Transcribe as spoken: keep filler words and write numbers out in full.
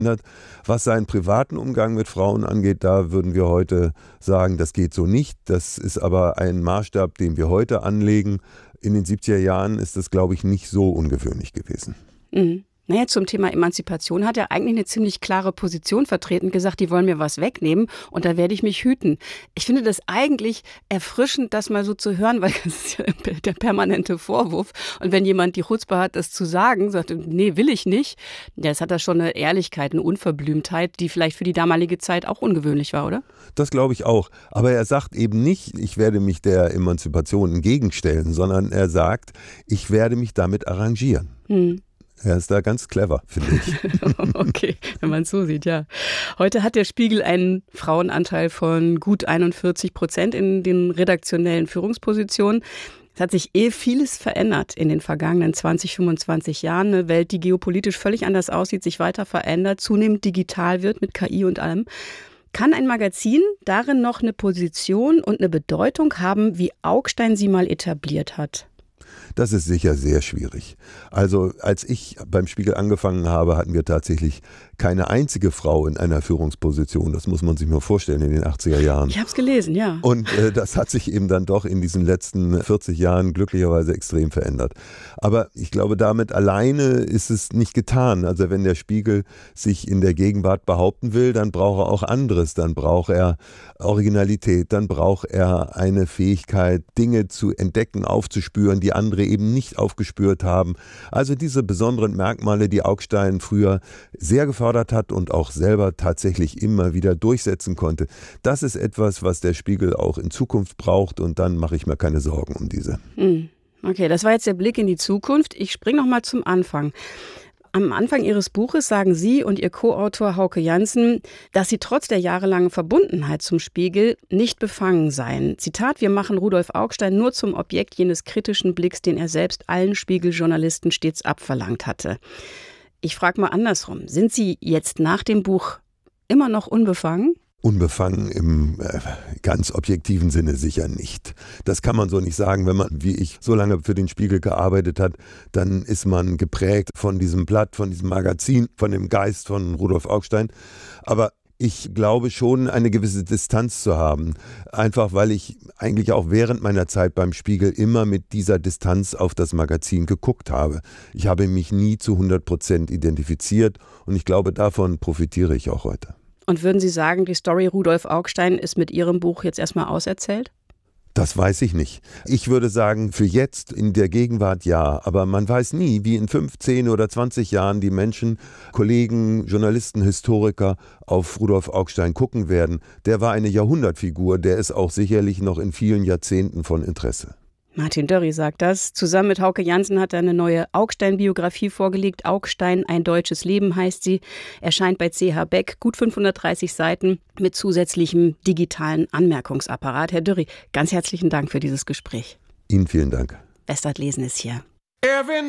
Was seinen privaten Umgang mit Frauen angeht, da würden wir heute sagen, das geht so nicht. Das ist aber ein Maßstab, den wir heute anlegen. In den siebziger Jahren ist das, glaube ich, nicht so ungewöhnlich gewesen. Mhm. Naja, zum Thema Emanzipation hat er eigentlich eine ziemlich klare Position vertreten, gesagt, die wollen mir was wegnehmen und da werde ich mich hüten. Ich finde das eigentlich erfrischend, das mal so zu hören, weil das ist ja der permanente Vorwurf. Und wenn jemand die Chutzpe hat, das zu sagen, sagt, nee, will ich nicht, ja, das hat da schon eine Ehrlichkeit, eine Unverblümtheit, die vielleicht für die damalige Zeit auch ungewöhnlich war, oder? Das glaube ich auch. Aber er sagt eben nicht, ich werde mich der Emanzipation entgegenstellen, sondern er sagt, ich werde mich damit arrangieren. Hm. Er ist da ganz clever, finde ich. Okay, wenn man es so sieht, ja. Heute hat der Spiegel einen Frauenanteil von gut einundvierzig Prozent in den redaktionellen Führungspositionen. Es hat sich eh vieles verändert in den vergangenen zwanzig, fünfundzwanzig Jahren. Eine Welt, die geopolitisch völlig anders aussieht, sich weiter verändert, zunehmend digital wird mit K I und allem. Kann ein Magazin darin noch eine Position und eine Bedeutung haben, wie Augstein sie mal etabliert hat? Das ist sicher sehr schwierig. Also als ich beim Spiegel angefangen habe, hatten wir tatsächlich keine einzige Frau in einer Führungsposition. Das muss man sich mal vorstellen in den achtziger Jahren. Ich habe es gelesen, ja. Und äh, das hat sich eben dann doch in diesen letzten vierzig Jahren glücklicherweise extrem verändert. Aber ich glaube, damit alleine ist es nicht getan. Also wenn der Spiegel sich in der Gegenwart behaupten will, dann braucht er auch anderes. Dann braucht er Originalität, dann braucht er eine Fähigkeit, Dinge zu entdecken, aufzuspüren, die andere eben nicht aufgespürt haben. Also diese besonderen Merkmale, die Augstein früher sehr gefördert hat und auch selber tatsächlich immer wieder durchsetzen konnte. Das ist etwas, was der Spiegel auch in Zukunft braucht und dann mache ich mir keine Sorgen um diese. Okay, das war jetzt der Blick in die Zukunft. Ich springe noch mal zum Anfang. Am Anfang Ihres Buches sagen Sie und Ihr Co-Autor Hauke Janssen, dass Sie trotz der jahrelangen Verbundenheit zum Spiegel nicht befangen seien. Zitat, wir machen Rudolf Augstein nur zum Objekt jenes kritischen Blicks, den er selbst allen Spiegeljournalisten stets abverlangt hatte. Ich frage mal andersrum, sind Sie jetzt nach dem Buch immer noch unbefangen? Unbefangen im äh, ganz objektiven Sinne sicher nicht. Das kann man so nicht sagen. Wenn man, wie ich, so lange für den Spiegel gearbeitet hat, dann ist man geprägt von diesem Blatt, von diesem Magazin, von dem Geist von Rudolf Augstein. Aber ich glaube schon, eine gewisse Distanz zu haben. Einfach, weil ich eigentlich auch während meiner Zeit beim Spiegel immer mit dieser Distanz auf das Magazin geguckt habe. Ich habe mich nie zu hundert Prozent identifiziert und ich glaube, davon profitiere ich auch heute. Und würden Sie sagen, die Story Rudolf Augstein ist mit Ihrem Buch jetzt erstmal auserzählt? Das weiß ich nicht. Ich würde sagen, für jetzt in der Gegenwart ja, aber man weiß nie, wie in fünfzehn oder zwanzig Jahren die Menschen, Kollegen, Journalisten, Historiker auf Rudolf Augstein gucken werden. Der war eine Jahrhundertfigur, der ist auch sicherlich noch in vielen Jahrzehnten von Interesse. Martin Dörri sagt das. Zusammen mit Hauke Janssen hat er eine neue Augstein-Biografie vorgelegt. Augstein, ein deutsches Leben heißt sie. Erscheint bei C H Beck, gut fünfhundertdreißig Seiten mit zusätzlichem digitalen Anmerkungsapparat. Herr Dörri, ganz herzlichen Dank für dieses Gespräch. Ihnen vielen Dank. Westart lesen ist hier.